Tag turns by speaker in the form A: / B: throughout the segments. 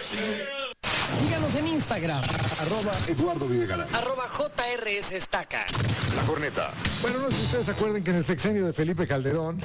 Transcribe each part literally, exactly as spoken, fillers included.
A: Síganos en Instagram,
B: arroba Eduardo Videgaray,
A: arroba J R S Estaca.
B: La Corneta.
C: Bueno, no sé si ustedes se acuerdan que en el sexenio de Felipe Calderón,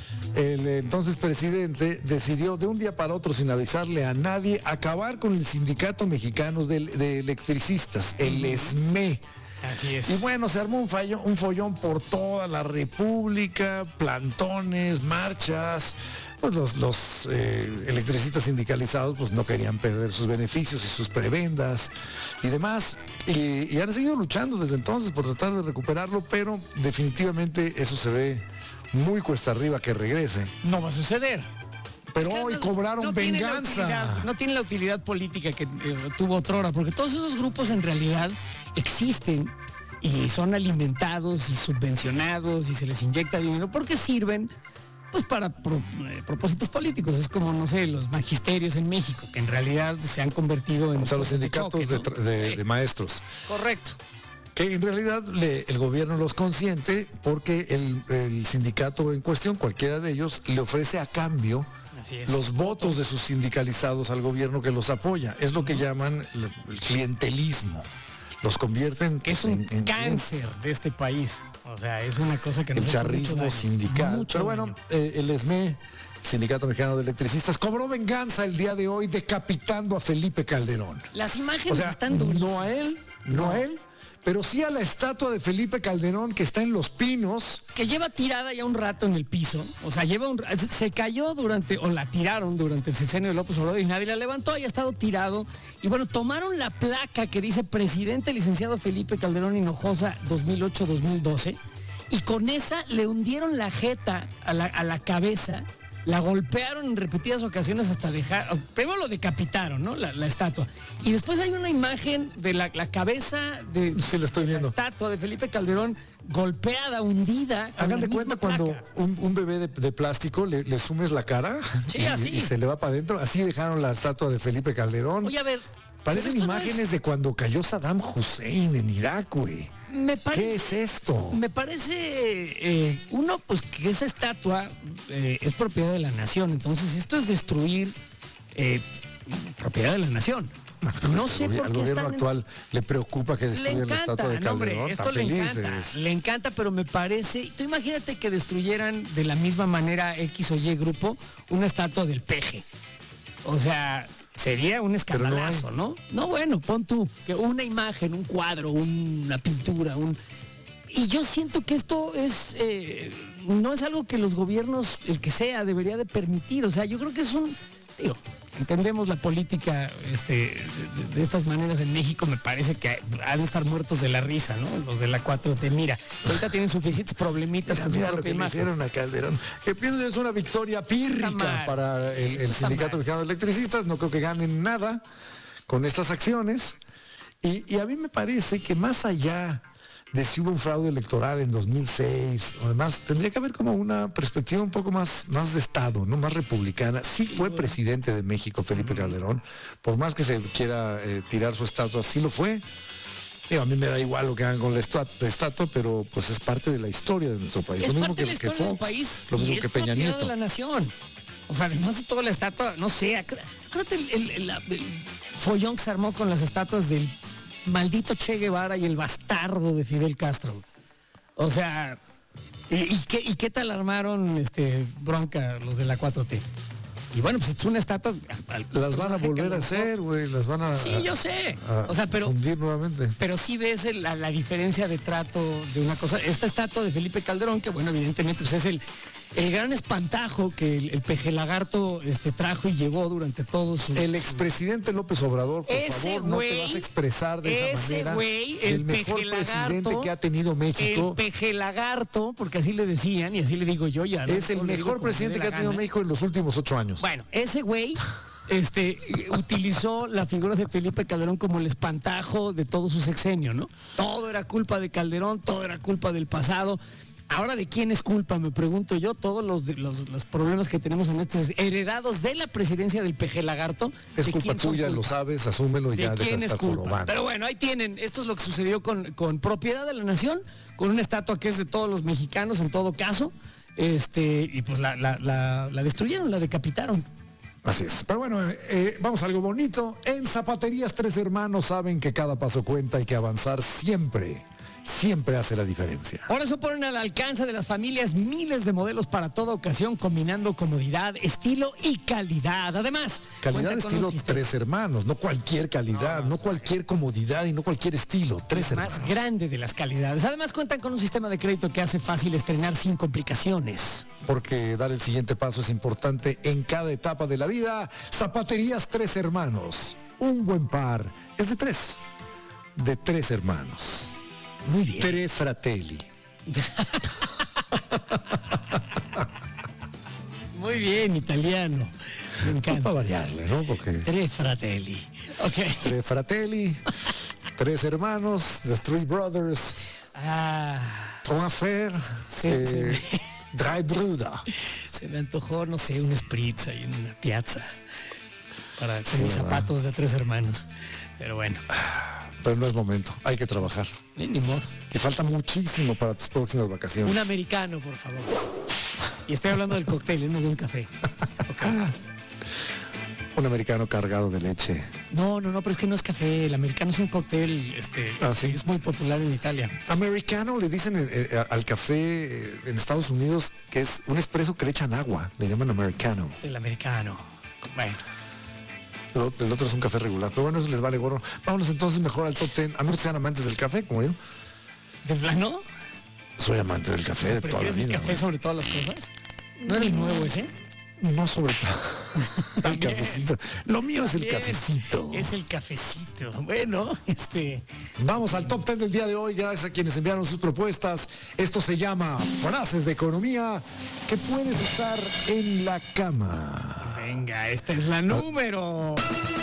C: el entonces presidente decidió de un día para otro, sin avisarle a nadie, acabar con el Sindicato Mexicano de, de Electricistas, el ESME.
D: Así es.
C: Y bueno, se armó un, fallo, un follón por toda la República, plantones, marchas. Pues los, los eh, electricistas sindicalizados pues no querían perder sus beneficios y sus prebendas y demás. Y, y han seguido luchando desde entonces por tratar de recuperarlo, pero definitivamente eso se ve muy cuesta arriba que regrese.
D: No va a suceder.
C: Pero
D: Es que
C: hoy
D: no-
C: cobraron
D: no tiene la
C: venganza.
D: utilidad- no tiene la utilidad política que eh, tuvo otrora, porque todos esos grupos en realidad existen y son alimentados y subvencionados y se les inyecta dinero porque sirven pues para pro- eh, propósitos políticos. Es como, no sé, los magisterios en México, que en realidad se han convertido en...
C: O sea, los
D: fuerzas de
C: sindicatos
D: choque,
C: de,
D: ¿no?
C: tra- de-
D: Sí,
C: de maestros.
D: correcto.
C: Que en realidad le- el gobierno los consiente porque el, el sindicato en cuestión, cualquiera de ellos, le ofrece a cambio
D: Así es.
C: los votos de sus sindicalizados al gobierno que los apoya. Es lo que llaman el, el clientelismo. Los convierten
D: Que es
C: pues,
D: un
C: en- en-
D: cáncer de este país. O sea, es una cosa que
C: el
D: nos ha hecho mucho
C: charrismo
D: daño,
C: sindical.
D: mucho
C: Pero bueno,
D: daño.
C: eh, el ESME, Sindicato Mexicano de Electricistas, cobró venganza el día de hoy decapitando a Felipe Calderón.
D: Las imágenes
C: O sea,
D: están durísimas.
C: no a él, no a él, pero sí a la estatua de Felipe Calderón que está en Los Pinos.
D: Que lleva tirada ya un rato en el piso. O sea, lleva un, se cayó durante, o la tiraron durante el sexenio de López Obrador y nadie la levantó, y ha estado tirado. Y bueno, tomaron la placa que dice presidente licenciado Felipe Calderón Hinojosa dos mil ocho a dos mil doce y con esa le hundieron la jeta a la, a la cabeza. La golpearon en repetidas ocasiones hasta dejar... Primero lo decapitaron, ¿no? La, la estatua. Y después hay una imagen de la, la cabeza de,
C: Sí, la estoy
D: de
C: viendo.
D: estatua de Felipe Calderón golpeada, hundida. con
C: Hagan
D: la
C: de cuenta
D: misma
C: cuando
D: placa.
C: un, un bebé de, de plástico le, le sumes la cara
D: Sí,
C: y,
D: así.
C: y se le va para adentro. Así dejaron la estatua de Felipe Calderón.
D: Oye, a ver...
C: Parecen
D: pero esto no
C: imágenes
D: es-
C: de cuando cayó Saddam Hussein en Irak, güey.
D: Me parece,
C: ¿Qué es esto?
D: Me parece, eh, uno, pues que esa estatua eh, es propiedad de la nación. Entonces, esto es destruir eh, propiedad de la nación. No sé
C: al,
D: por
C: al
D: qué
C: gobierno
D: están en-
C: actual le preocupa que
D: Le
C: destruyan la estatua
D: encanta,
C: de
D: no, hombre,
C: Calderón.
D: esto
C: Están
D: le
C: felices.
D: encanta, le encanta, pero me parece, tú imagínate que destruyeran de la misma manera X o Y grupo una estatua del peje. O sea, sería un escandalazo, ¿no? ¿no? bueno, pon tú, que una imagen, un cuadro, una pintura, un... Y yo siento que esto es, eh, no es algo que los gobiernos, el que sea, debería de permitir. O sea, yo creo que es un, digo, entendemos la política este, de, de- de estas maneras en México, me parece que han de estar muertos de la risa, ¿no? Los de la cuatro T. Mira, ahorita tienen suficientes problemitas
C: Mira,
D: con su
C: mira lo
D: propia
C: que le
D: imagen.
C: hicieron a Calderón. Que pienso que es una victoria pírrica
D: mal.
C: para el, el
D: Esto está
C: Sindicato
D: mal.
C: Mexicano de Electricistas. No creo que ganen nada con estas acciones. Y, y a mí me parece que más allá de si hubo un fraude electoral en dos mil seis o demás, tendría que haber como una perspectiva un poco más, más de Estado, ¿no? Más republicana. Sí fue presidente de México Felipe Calderón, por más que se quiera eh, tirar su estatua, sí lo fue. Digo, a mí me da igual lo que hagan con la estua- la estatua, pero pues es parte de la historia de nuestro país.
D: Es
C: lo mismo
D: parte de
C: que,
D: la
C: que
D: historia del
C: Fox,
D: país
C: lo
D: y
C: mismo
D: es
C: que Peña
D: propiedad
C: Nieto.
D: de la nación. O sea, además de toda la estatua, no sé, acá- acuérdate el, el- el- la- el follón que se armó con las estatuas del maldito Che Guevara y el bastardo de Fidel Castro. O sea, ¿y, y qué, y qué tal armaron este bronca los de la cuatro T? Y bueno, pues es una estatua... al- al
C: Las van a
D: personaje que
C: volver
D: lo
C: a
D: mejor-
C: hacer, güey, las van a...
D: Sí, yo sé.
C: a
D: O sea, pero...
C: fundir nuevamente.
D: Pero sí ves el- la, la diferencia de trato de una cosa. Esta estatua de Felipe Calderón, que bueno, evidentemente pues es el, el gran espantajo que el, el peje lagarto este, trajo y llevó durante todo su...
C: El expresidente López Obrador, por
D: Ese
C: favor, no te
D: güey-
C: vas a expresar de esa
D: ese
C: manera.
D: güey, el
C: el mejor
D: peje
C: presidente
D: lagarto,
C: que ha tenido México.
D: El peje lagarto, porque así le decían y así le digo yo ya. ¿no?
C: Es el
D: Yo le digo
C: mejor
D: como me
C: presidente
D: dé
C: que
D: la
C: ha tenido
D: gana.
C: México en los últimos ocho años.
D: Bueno, ese güey este, utilizó la figura de Felipe Calderón como el espantajo de todo su sexenio, ¿no? Todo era culpa de Calderón, todo era culpa del pasado. Ahora, ¿de quién es culpa? Me pregunto yo. Todos los, de- los, los problemas que tenemos en estos heredados de la presidencia del peje lagarto.
C: es
D: ¿de
C: culpa
D: quién son
C: tuya, lo
D: culpa?
C: sabes, asúmelo y
D: ¿De
C: ya deja
D: quién
C: de
D: es
C: estar
D: culpa?
C: jorobando.
D: Pero bueno, ahí tienen. Esto es lo que sucedió con, con propiedad de la nación, con una estatua que es de todos los mexicanos en todo caso. Este, y pues la, la, la, la destruyeron, la decapitaron.
C: Así es. Pero bueno, eh, vamos a algo bonito. En Zapaterías Tres Hermanos saben que cada paso cuenta y que avanzar siempre, siempre hace la diferencia.
D: Por eso ponen al alcance de las familias miles de modelos para toda ocasión, combinando comodidad, estilo y calidad. Además,
C: Calidad
D: cuenta
C: de
D: con
C: estilo
D: un sistema
C: Tres Hermanos, no cualquier calidad, no, no cualquier comodidad y no cualquier estilo. Tres Hermanos.
D: más grande de las calidades. Además, cuentan con un sistema de crédito que hace fácil estrenar sin complicaciones.
C: Porque dar el siguiente paso es importante en cada etapa de la vida. Zapaterías Tres Hermanos. Un buen par es de tres. De tres hermanos.
D: Muy bien.
C: Tre fratelli.
D: Muy bien, italiano. Me encanta.
C: Para variarle, ¿no? Porque
D: Tre fratelli. Ok.
C: Tre fratelli, tres hermanos, The Three Brothers,
D: Ah,
C: Trois frères,
D: Sí,
C: eh,
D: sí.
C: Drei Brüder.
D: se me antojó, no sé, un spritz ahí en una piazza. Para con
C: Sí,
D: mis
C: ¿verdad?
D: zapatos de tres hermanos. Pero bueno,
C: Pero no es momento, hay que trabajar.
D: ni, ni modo.
C: Y falta muchísimo para tus próximas vacaciones.
D: Un americano, por favor. Y estoy hablando del cóctel, ¿eh? No de un café. Ok.
C: Un americano cargado de leche.
D: No, no, no, pero es que no es café. El americano es un cóctel, este,
C: Ah, ¿sí?
D: es muy popular en Italia.
C: Americano le dicen eh, eh, al café eh, en Estados Unidos que es un espresso que le echan agua. Le llaman americano.
D: El americano. Bueno,
C: El otro, el otro es un café regular. Pero bueno, eso les vale gorro. Vámonos entonces mejor al top ten. A menos que sean amantes del café, como yo.
D: ¿de plano?
C: Soy amante del café de toda la
D: ¿Prefieres el
C: vida.
D: café
C: güey.
D: sobre todas las cosas? ¿No era el nuevo ese?
C: No sobre todo. El cafecito. Lo mío es el
D: Bien,
C: cafecito.
D: Es el cafecito. Bueno, este...
C: Vamos al top ten del día de hoy, gracias a quienes enviaron sus propuestas. Esto se llama frases de economía que puedes usar en la cama.
D: Venga, esta es la número.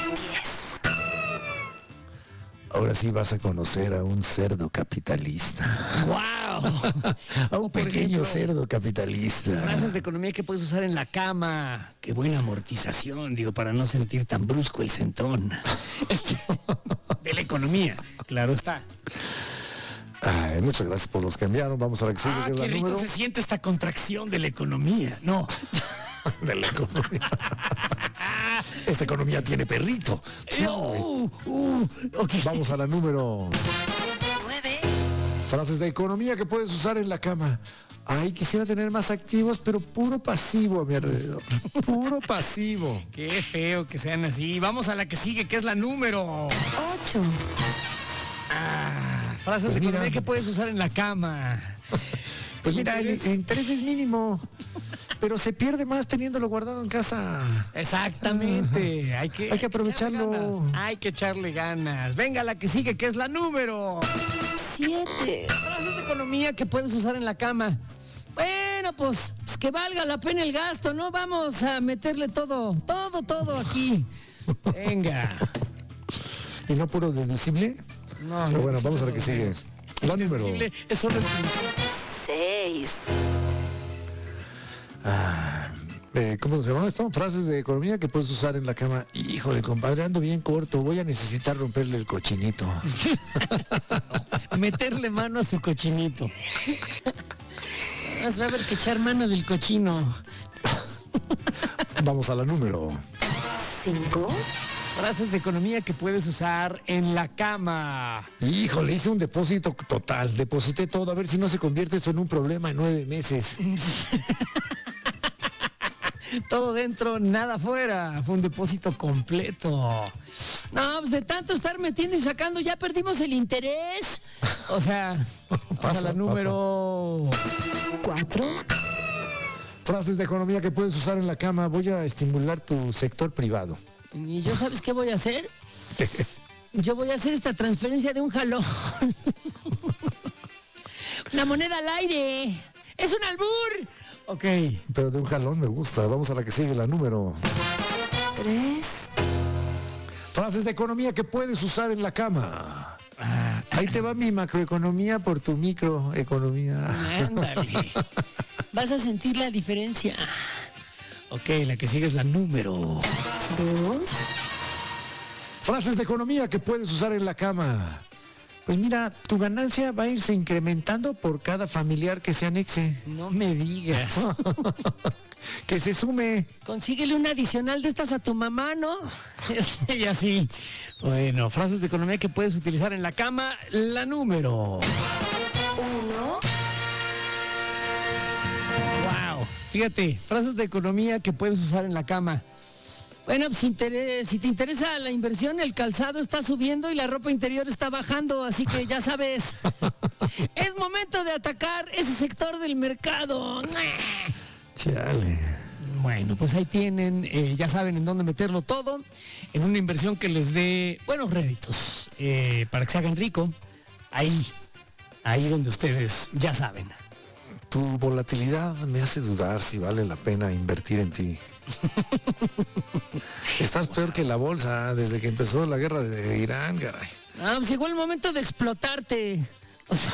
C: Ahora sí vas a conocer a un cerdo capitalista.
D: ¡Wow!
C: A un
D: Por
C: pequeño
D: ejemplo,
C: cerdo capitalista.
D: Frases de economía que puedes usar en la cama. Qué buena amortización, digo, para no sentir tan brusco el sentón. Este, de la economía, claro está.
C: Ay, muchas gracias por los que enviaron. Vamos a la que sigue,
D: Ah,
C: que es
D: qué
C: la
D: rico
C: número
D: se siente esta contracción de la economía. No.
C: de la economía. Esta economía tiene perrito.
D: Uh, uh, ok.
C: Vamos a la número
E: nueve,
C: frases de economía que puedes usar en la cama. Ay, quisiera tener más activos, pero puro pasivo a mi alrededor. Puro pasivo.
D: Qué feo que sean así. Vamos a la que sigue, que es la número.
E: ocho,
D: Ah, frases
C: Pues
D: de
C: mira.
D: economía que puedes usar en la cama.
C: Pues mira, el
D: interés.
C: el interés es mínimo, pero se pierde más teniéndolo guardado en casa.
D: Exactamente. Hay que,
C: Hay que aprovecharlo.
D: echarle ganas. Hay que echarle ganas. Venga, la que sigue, que es la número.
E: siete,
D: Frases de economía que puedes usar en la cama. Bueno, pues, pues que valga la pena el gasto, ¿no? Vamos a meterle todo, todo, todo aquí. Venga.
C: ¿Y no puro deducible?
D: No,
C: Pero bueno,
D: sí,
C: vamos a la
D: no,
C: que sigue.
D: no.
C: La número.
D: Posible, es solo el principio.
E: seis,
C: Eh, ¿Cómo se llama esto? Frases de economía que puedes usar en la cama. Híjole, compadre, ando bien corto. Voy a necesitar romperle el cochinito.
D: Meterle mano a su cochinito. Vas a ver que echar mano del cochino.
C: Vamos a la número.
E: cinco,
D: Frases de economía que puedes usar en la cama.
C: Híjole, hice un depósito total. Deposité todo. A ver si no se convierte eso en un problema en nueve meses.
D: Todo dentro, nada fuera. Fue un depósito completo. No, pues de tanto estar metiendo y sacando, ya perdimos el interés. O sea, pasa
C: Pasa,
D: la número.
E: cuatro,
C: Frases de economía que puedes usar en la cama. Voy a estimular tu sector privado.
D: ¿Y yo sabes qué voy a hacer? Yo voy a hacer esta transferencia de un jalón. Una moneda al aire. ¡Es un albur! Ok.
C: Pero de un jalón me gusta. Vamos a la que sigue, la número.
E: tres,
C: Frases de economía que puedes usar en la cama. Ahí te va mi macroeconomía por tu microeconomía.
D: Ándale. Vas a sentir la diferencia. Ok, la que sigue es la número.
E: dos,
C: Frases de economía que puedes usar en la cama. Pues mira, tu ganancia va a irse incrementando por cada familiar que se anexe.
D: No me digas.
C: Que se sume.
D: Consíguele un adicional de estas a tu mamá, ¿no? Y así. Bueno, frases de economía que puedes utilizar en la cama. La número
E: Uno.
D: Wow. Fíjate, frases de economía que puedes usar en la cama. Bueno, pues, si te, si te interesa la inversión, el calzado está subiendo y la ropa interior está bajando, así que ya sabes. Es momento de atacar ese sector del mercado.
C: Chale.
D: Bueno, pues ahí tienen, eh, ya saben en dónde meterlo todo, en una inversión que les dé buenos réditos, eh, para que se hagan rico, ahí, ahí donde ustedes ya saben.
C: Tu volatilidad me hace dudar si vale la pena invertir en ti. Estás peor que la bolsa desde que empezó la guerra de Irán, caray.
D: Ah, pues llegó el momento de explotarte. O sea,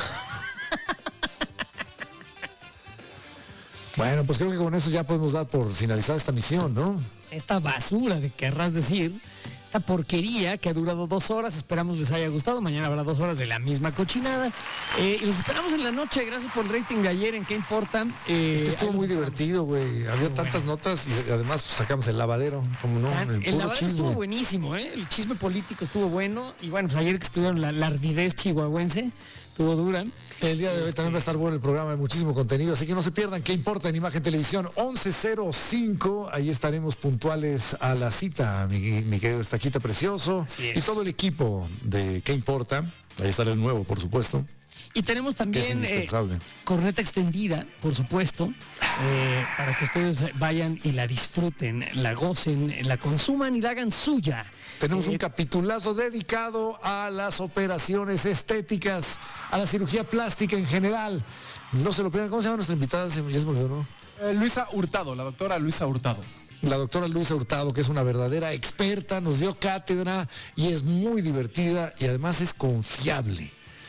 C: Bueno, pues creo que con eso ya podemos dar por finalizada esta misión, ¿no?
D: esta basura de querrás decir, esta porquería que ha durado dos horas, esperamos les haya gustado. Mañana habrá dos horas de la misma cochinada. Eh, y los esperamos en la noche, gracias por el rating de ayer, ¿en qué importa? Eh,
C: Es que estuvo
D: ahí
C: muy
D: los-
C: divertido, güey. Había tantas notas y además pues, sacamos el lavadero, como no,
D: Tan-
C: el
D: El
C: puro
D: lavadero
C: chisme.
D: estuvo buenísimo, ¿eh? El chisme político estuvo bueno. Y bueno, pues ayer que estuvieron la, la ardidez chihuahuense, estuvo dura.
C: El día de hoy también va a estar bueno el programa, hay muchísimo contenido, así que no se pierdan. ¿Qué importa en Imagen Televisión? once cero cinco, ahí estaremos puntuales a la cita, mi, mi querido Estaquita Precioso.
D: Así es.
C: Y todo el equipo de ¿Qué importa? Ahí estará el nuevo, por supuesto.
D: Y tenemos
C: Que es
D: también eh,
C: indispensable.
D: corneta extendida, por supuesto, eh, para que ustedes vayan y la disfruten, la gocen, la consuman y la hagan suya.
C: Tenemos
D: Eh,
C: un capitulazo dedicado a las operaciones estéticas, a la cirugía plástica en general. No se lo pierdan. ¿Cómo se llama nuestra invitada? Se me- Ya se me olvidó, ¿no?
F: Eh, Luisa Hurtado, la doctora Luisa Hurtado.
C: La doctora Luisa Hurtado, que es una verdadera experta, nos dio cátedra y es muy divertida y además es confiable.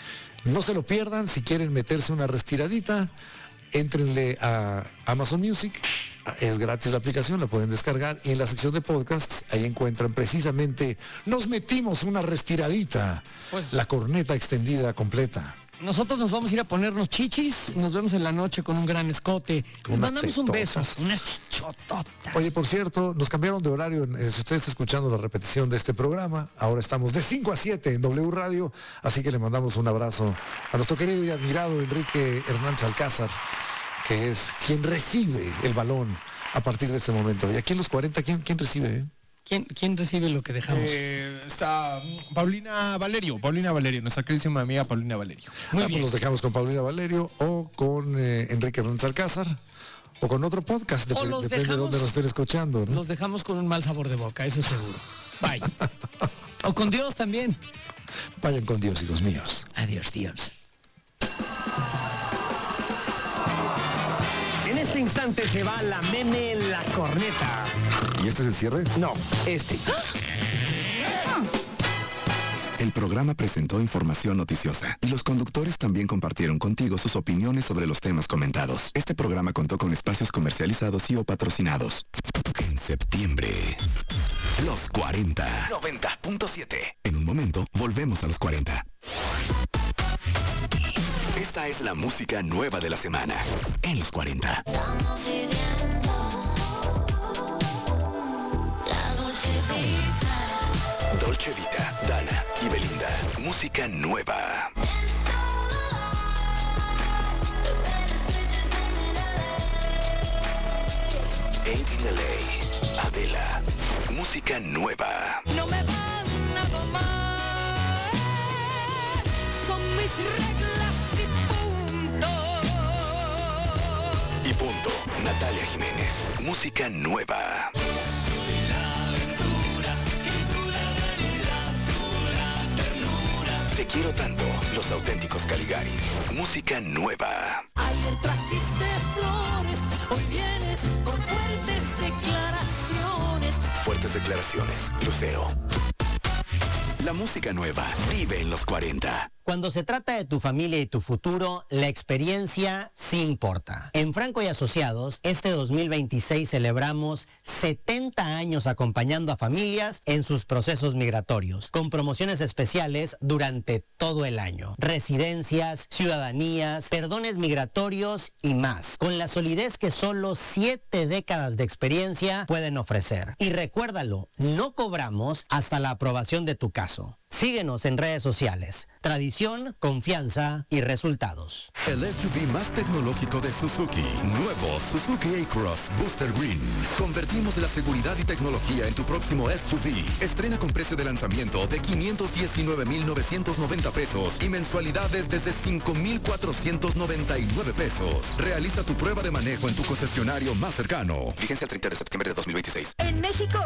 C: No se lo pierdan. Si quieren meterse una restiradita, éntrenle a Amazon Music. Es gratis la aplicación, la pueden descargar. Y en la sección de podcasts, ahí encuentran precisamente Nos metimos una restiradita.
D: Pues-
C: la corneta extendida completa.
D: Nosotros nos vamos a ir a ponernos chichis, nos vemos en la noche con un gran escote.
C: Con
D: Les
C: unas
D: mandamos un beso,
C: tetotas.
D: unas chichototas.
C: Oye, por cierto, nos cambiaron de horario. eh, si usted está escuchando la repetición de este programa, ahora estamos de cinco a siete en W Radio, así que le mandamos un abrazo a nuestro querido y admirado Enrique Hernández Alcázar, que es quien recibe el balón a partir de este momento. Y aquí en los cuarenta, ¿quién, quién recibe? eh?
D: ¿Quién, quién recibe lo que dejamos?
F: Eh, está mm, Paulina Valerio, Paulina Valerio, nuestra queridísima amiga Paulina Valerio.
D: Muy
C: Ah, pues
D: bien.
C: nos dejamos con Paulina Valerio o con eh, Enrique Hernández Alcázar o con otro podcast,
D: O
C: dep-
D: los
C: depende de
D: dejamos-
C: dónde nos estén escuchando, ¿no?
D: Los dejamos con un mal sabor de boca, eso seguro. Bye. O con Dios también.
C: Vayan con Dios, hijos míos.
D: Adiós, Dios. En este instante se va la meme, la corneta.
C: ¿Y este es el cierre?
D: No, este.
G: El programa presentó información noticiosa y los conductores también compartieron contigo sus opiniones sobre los temas comentados. Este programa contó con espacios comercializados y o patrocinados. En septiembre, los cuarenta. noventa punto siete. En un momento, volvemos a los cuarenta. Esta es la música nueva de la semana. En los cuarenta.
H: Estamos viviendo la Dolce Vita.
G: Dolce Vita, Dana y Belinda. Música nueva. Ain't in L A. Adela. Música nueva.
H: No me van a domar, son mis reglas y punto.
G: Y punto. Natalia Jiménez. Música nueva. Te quiero tanto. Los auténticos Caligaris. Música nueva.
H: Ayer trajiste flores, hoy vienes con fuertes declaraciones.
G: Fuertes declaraciones. Lucero. La música nueva vive en los cuarenta.
I: Cuando se trata de tu familia y tu futuro, la experiencia sí importa. En Franco y Asociados, este dos mil veintiséis celebramos setenta años acompañando a familias en sus procesos migratorios, con promociones especiales durante todo el año. Residencias, ciudadanías, perdones migratorios y más, con la solidez que solo siete décadas de experiencia pueden ofrecer. Y recuérdalo, no cobramos hasta la aprobación de tu caso. Síguenos en redes sociales. Tradición, confianza y resultados.
G: El S U V más tecnológico de Suzuki. Nuevo Suzuki A-Cross Booster Green. Convertimos la seguridad y tecnología en tu próximo S U V. Estrena con precio de lanzamiento de quinientos diecinueve mil novecientos noventa pesos y mensualidades desde cinco mil cuatrocientos noventa y nueve pesos. Realiza tu prueba de manejo en tu concesionario más cercano. Vigencia el treinta de septiembre de dos mil veintiséis.
E: En México